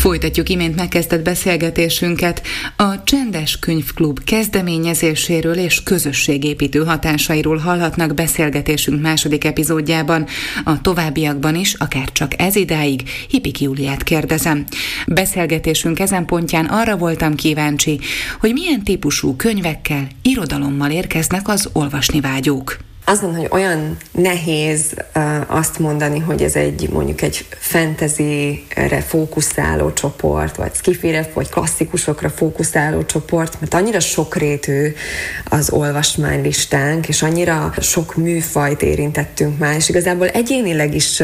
Folytatjuk imént megkezdett beszélgetésünket. A Csendes Könyvklub kezdeményezéséről és közösségépítő hatásairól hallhatnak beszélgetésünk második epizódjában. A továbbiakban is, akár csak ez idáig, Hipik Júliát kérdezem. Beszélgetésünk ezen pontján arra voltam kíváncsi, hogy milyen típusú könyvekkel, irodalommal érkeznek az olvasni vágyók. Azt mondom, hogy olyan nehéz azt mondani, hogy ez mondjuk egy fantasyre fókuszáló csoport, vagy skifire, vagy klasszikusokra fókuszáló csoport, mert annyira sokrétű az olvasmánylistánk, és annyira sok műfajt érintettünk már, és igazából egyénileg is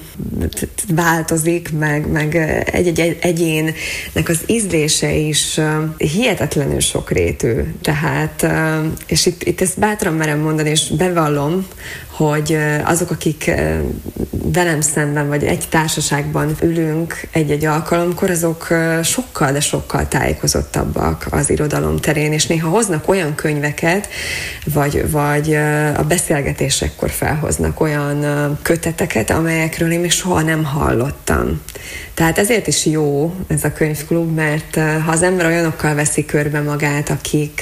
változik, meg egy egyénnek az ízlése is hihetetlenül sokrétű. Tehát, és itt ezt bátran merem mondani, és bevallom, hogy azok, akik velem szemben, vagy egy társaságban ülünk egy-egy alkalomkor, azok sokkal, de sokkal tájékozottabbak az irodalom terén, és néha hoznak olyan könyveket, vagy a beszélgetésekkor felhoznak olyan köteteket, amelyekről én még soha nem hallottam. Tehát ezért is jó ez a könyvklub, mert ha az ember olyanokkal veszi körbe magát,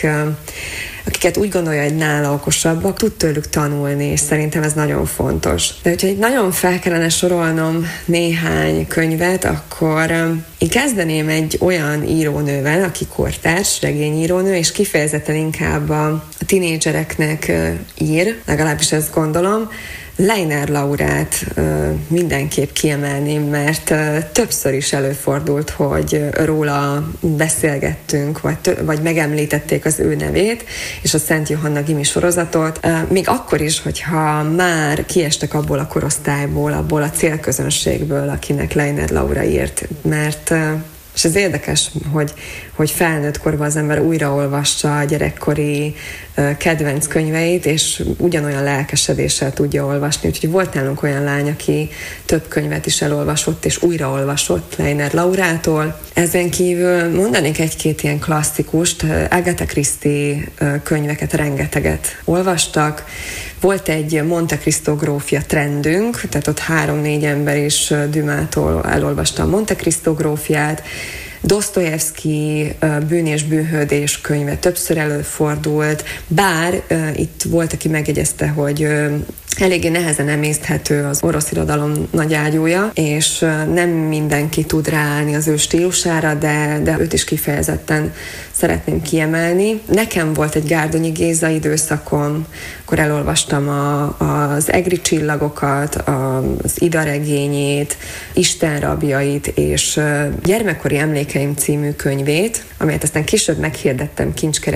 akiket úgy gondolja, hogy nála okosabbak, tud tőlük tanulni, és szerintem ez nagyon fontos. De hogyha itt nagyon fel kellene sorolnom néhány könyvet, akkor én kezdeném egy olyan írónővel, aki kortárs, regényírónő, és kifejezetten inkább a tinédzsereknek ír, legalábbis ezt gondolom. Leiner Laurát mindenképp kiemelném, mert többször is előfordult, hogy róla beszélgettünk, vagy megemlítették az ő nevét, és a Szent Johanna Gimi sorozatot. Még akkor is, hogyha már kiestek abból a korosztályból, abból a célközönségből, akinek Leiner Laura írt, mert és ez érdekes, hogy felnőtt korban az ember újraolvassa a gyerekkori kedvenc könyveit, és ugyanolyan lelkesedéssel tudja olvasni. Úgyhogy volt nálunk olyan lány, aki több könyvet is elolvasott, és újraolvasott Leiner Laurától. Ezen kívül mondanék egy-két ilyen klasszikust, Agatha Christie könyveket rengeteget olvastak. Volt egy Monte Cristo grófja trendünk, tehát ott 3-4 ember is Dumától elolvasta a Monte Cristo grófját. Dostoyevsky Bűn és bűnhődés könyve többször előfordult, bár itt volt, aki megjegyezte, hogy eléggé nehezen emészthető az orosz irodalom nagy ágyúja, és nem mindenki tud ráállni az ő stílusára, de őt is kifejezetten szeretném kiemelni. Nekem volt egy Gárdonyi Géza időszakom, akkor elolvastam az Egri csillagokat, az Ida regényét, Isten rabjait, és Gyermekkori emlékeim című könyvét, amelyet aztán később meghirdettem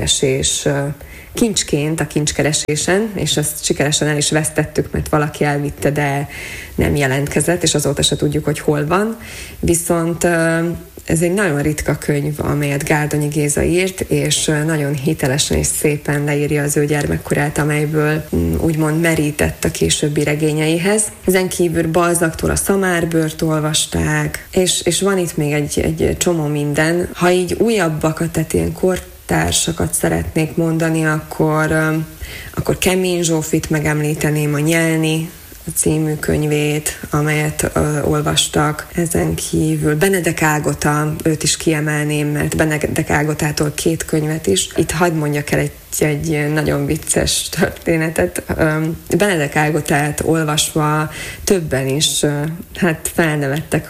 kincsként a kincskeresésen, és ezt sikeresen el is vesztettük, mert valaki elvitte, de nem jelentkezett, és azóta se tudjuk, hogy hol van. Viszont ez egy nagyon ritka könyv, amelyet Gárdonyi Géza írt, és nagyon hitelesen és szépen leírja az ő gyermekkorát, amelyből úgymond merített a későbbi regényeihez. Ezen kívül Balzaktól a Szamárbőrt olvasták, és van itt még egy csomó minden. Ha így újabbakat, tehát ilyen kortársakat szeretnék mondani, akkor Kemény Zsófit megemlíteném, a Nyelni című könyvét, amelyet olvastak. Ezen kívül Benedek Ágota, őt is kiemelném, mert Benedek Ágotától 2 könyvet is. Itt hadd mondjak el egy nagyon vicces történetet. Benedek Ágotát olvasva többen is felnevettek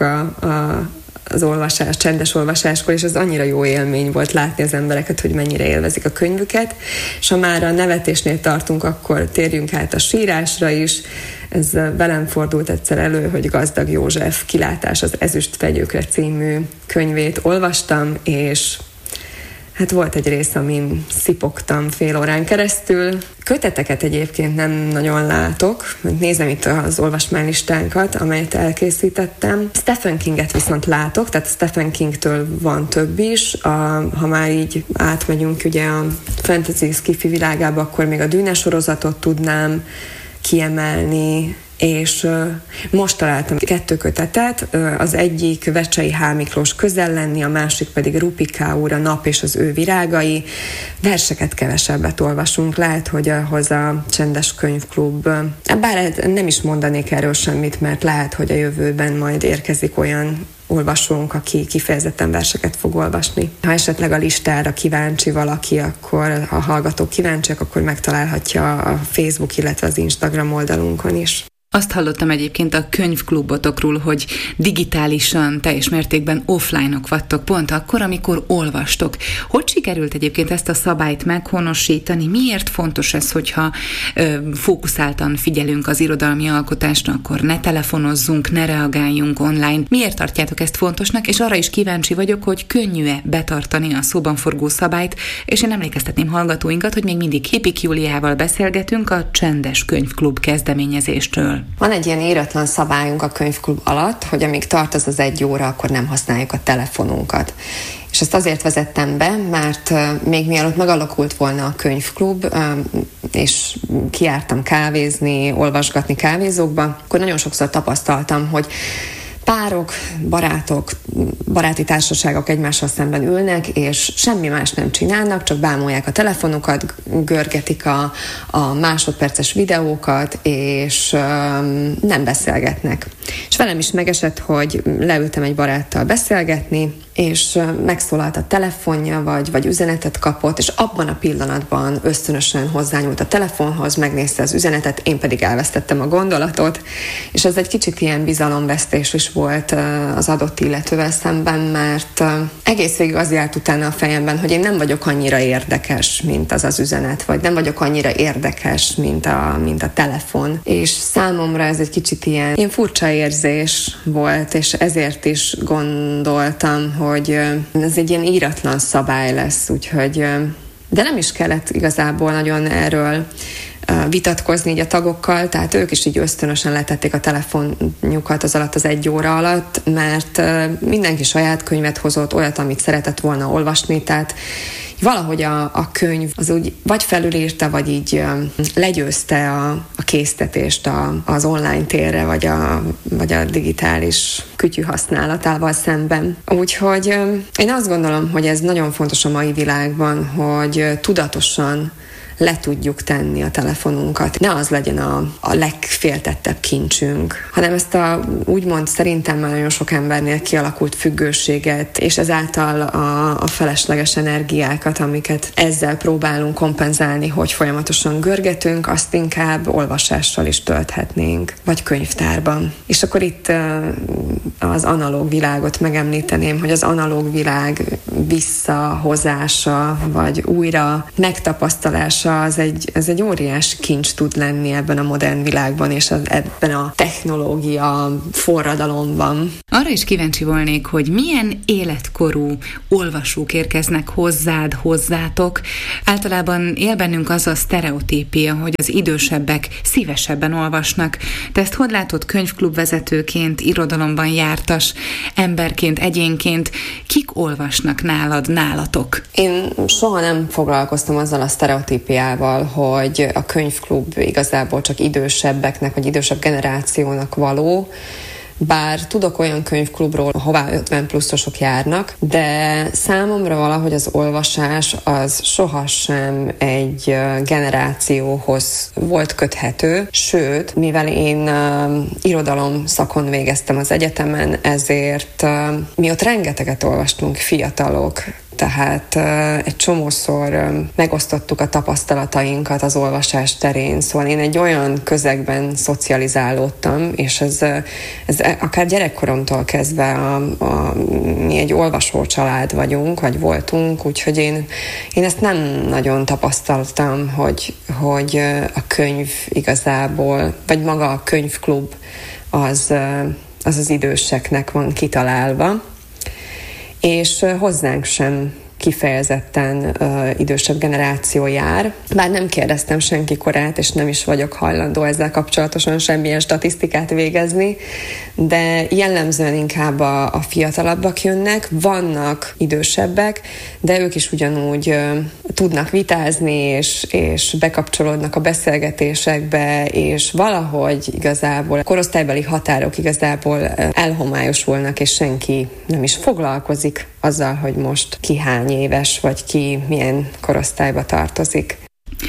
az olvasás, csendes olvasáskor, és az annyira jó élmény volt látni az embereket, hogy mennyire élvezik a könyvüket. És ha már a nevetésnél tartunk, akkor térjünk át a sírásra is. Ez velem fordult egyszer elő, hogy Gazdag József Kilátás az ezüstfegyőkre című könyvét olvastam, és hát volt egy rész, amin szipogtam fél órán keresztül. Köteteket egyébként nem nagyon látok. Nézem itt az olvasmánylistánkat, amelyet elkészítettem. Stephen Kinget viszont látok, tehát Stephen Kingtől van több is. Ha már így átmegyünk ugye a fantasy sci-fi világába, akkor még a Dűne sorozatot tudnám kiemelni, és most találtam 2 kötetet, az egyik Vecsei H. Miklós Közel lenni, a másik pedig Rupi Kaur, a Nap és az ő virágai. Verseket kevesebbet olvasunk, lehet, hogy ahhoz a Csendes Könyvklub, bár nem is mondanék erről semmit, mert lehet, hogy a jövőben majd érkezik olvasónk, aki kifejezetten verseket fog olvasni. Ha esetleg a listára kíváncsi valaki, akkor a hallgatók kíváncsiak, akkor megtalálhatja a Facebook, illetve az Instagram oldalunkon is. Azt hallottam egyébként a könyvklubotokról, hogy digitálisan, teljes mértékben offline-ok vagytok, pont akkor, amikor olvastok. Hogy sikerült egyébként ezt a szabályt meghonosítani? Miért fontos ez, hogyha fókuszáltan figyelünk az irodalmi alkotásra, akkor ne telefonozzunk, ne reagáljunk online? Miért tartjátok ezt fontosnak? És arra is kíváncsi vagyok, hogy könnyű-e betartani a szóban forgó szabályt, és én emlékeztetném hallgatóinkat, hogy még mindig Hipik Júliával beszélgetünk a Csendes Könyvklub kezdeményezéstől. Van egy ilyen íratlan szabályunk a könyvklub alatt, hogy amíg tart az 1 óra, akkor nem használjuk a telefonunkat. És ezt azért vezettem be, mert még mielőtt megalakult volna a könyvklub, és kijártam kávézni, olvasgatni kávézókba, akkor nagyon sokszor tapasztaltam, hogy párok, barátok, baráti társaságok egymással szemben ülnek, és semmi más nem csinálnak, csak bámulják a telefonukat, görgetik a másodperces videókat, és nem beszélgetnek. És velem is megesett, hogy leültem egy baráttal beszélgetni, és megszólalt a telefonja, vagy üzenetet kapott, és abban a pillanatban ösztönösen hozzányúlt a telefonhoz, megnézte az üzenetet, én pedig elvesztettem a gondolatot, és ez egy kicsit ilyen bizalomvesztés is volt az adott illetővel szemben, mert egész végig az járt utána a fejemben, hogy én nem vagyok annyira érdekes, mint az üzenet, vagy nem vagyok annyira érdekes, mint a telefon. És számomra ez egy kicsit ilyen furcsa érzés volt, és ezért is gondoltam, hogy ez egy ilyen íratlan szabály lesz, úgyhogy, de nem is kellett igazából nagyon erről vitatkozni így a tagokkal, tehát ők is így ösztönösen letették a telefonjukat az alatt az 1 óra alatt, mert mindenki saját könyvet hozott, olyat, amit szeretett volna olvasni, tehát valahogy a könyv az úgy vagy felülírta, vagy így legyőzte a késztetést az online térre, vagy a digitális kütyű használatával szemben. Úgyhogy én azt gondolom, hogy ez nagyon fontos a mai világban, hogy tudatosan le tudjuk tenni a telefonunkat. Ne az legyen a legféltettebb kincsünk, hanem ezt úgymond szerintem már nagyon sok embernél kialakult függőséget, és ezáltal a felesleges energiákat, amiket ezzel próbálunk kompenzálni, hogy folyamatosan görgetünk, azt inkább olvasással is tölthetnénk, vagy könyvtárban. És akkor itt az analóg világot megemlíteném, hogy az analóg világ visszahozása, vagy újra megtapasztalása ez egy óriási kincs tud lenni ebben a modern világban, és ebben a technológia forradalomban. Arra is kíváncsi volnék, hogy milyen életkorú olvasók érkeznek hozzátok. Általában él bennünk az a sztereotípia, hogy az idősebbek szívesebben olvasnak. Te ezt hogy látod könyvklubvezetőként, irodalomban jártas emberként, egyénként? Kik olvasnak nálatok? Én soha nem foglalkoztam azzal a sztereotípiával, hogy a könyvklub igazából csak idősebbeknek, vagy idősebb generációnak való, bár tudok olyan könyvklubról, hová 50 pluszosok járnak, de számomra valahogy az olvasás az sohasem egy generációhoz volt köthető, sőt, mivel én irodalom szakon végeztem az egyetemen, ezért mi ott rengeteget olvastunk fiatalok, tehát egy csomószor megosztottuk a tapasztalatainkat az olvasás terén, szóval én egy olyan közegben szocializálódtam, és ez akár gyerekkoromtól kezdve mi egy olvasó család vagyunk, vagy voltunk, úgyhogy én ezt nem nagyon tapasztaltam, hogy a könyv igazából, vagy maga a könyvklub az időseknek van kitalálva, és hozzánk sem kifejezetten idősebb generáció jár. Bár nem kérdeztem senki korát, és nem is vagyok hajlandó ezzel kapcsolatosan semmilyen statisztikát végezni, de jellemzően inkább a fiatalabbak jönnek, vannak idősebbek, de ők is ugyanúgy tudnak vitázni, és bekapcsolódnak a beszélgetésekbe, és valahogy igazából a korosztálybeli határok igazából elhomályosulnak, és senki nem is foglalkozik azzal, hogy most ki hány éves, vagy ki milyen korosztályba tartozik.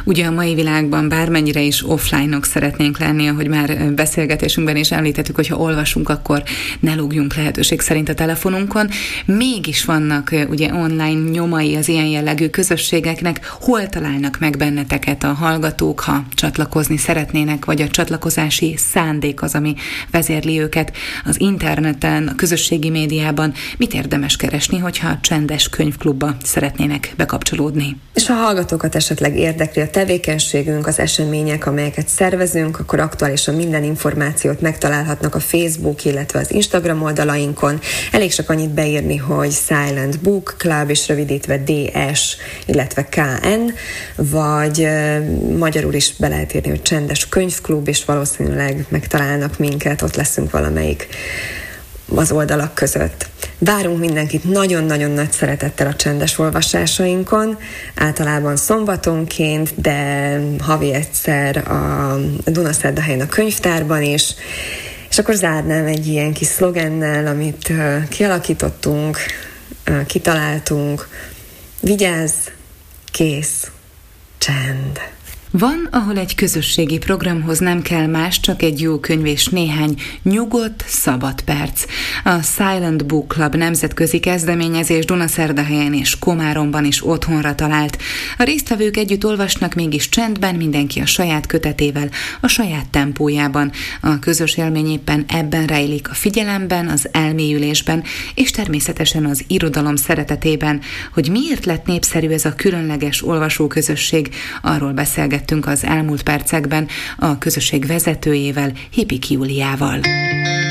Ugye a mai világban bármennyire is offline-ok szeretnénk lenni, ahogy már beszélgetésünkben is említettük, hogyha olvasunk, akkor ne lógjunk lehetőség szerint a telefonunkon. Mégis vannak ugye online nyomai az ilyen jellegű közösségeknek. Hol találnak meg benneteket a hallgatók, ha csatlakozni szeretnének, vagy a csatlakozási szándék az, ami vezérli őket az interneten, a közösségi médiában? Mit érdemes keresni, hogyha a Csendes Könyvklubba szeretnének bekapcsolódni? És ha a hallgatókat esetleg érdekli a tevékenységünk, az események, amelyeket szervezünk, akkor aktuálisan minden információt megtalálhatnak a Facebook, illetve az Instagram oldalainkon. Elég csak annyit beírni, hogy Silent Book Club, és rövidítve DS, illetve KN, vagy magyarul is be lehet írni, hogy Csendes Könyvklub, és valószínűleg megtalálnak minket, ott leszünk valamelyik az oldalak között. Várunk mindenkit nagyon-nagyon nagy szeretettel a csendes olvasásainkon, általában szombatonként, de havi egyszer a Dunaszerdahelyen a könyvtárban is, és akkor zárnám egy ilyen kis szlogennel, amit kialakítottunk, kitaláltunk: vigyázz, kész, csend. Van, ahol egy közösségi programhoz nem kell más, csak egy jó könyv és néhány nyugodt, szabad perc. A Silent Book Club nemzetközi kezdeményezés Dunaszerdahelyen és Komáromban is otthonra talált. A résztvevők együtt olvasnak, mégis csendben, mindenki a saját kötetével, a saját tempójában. A közös élmény éppen ebben rejlik, a figyelemben, az elmélyülésben, és természetesen az irodalom szeretetében. Hogy miért lett népszerű ez a különleges olvasóközösség, arról beszélgettünk az elmúlt percekben a közösség vezetőjével, Hipik Júliával.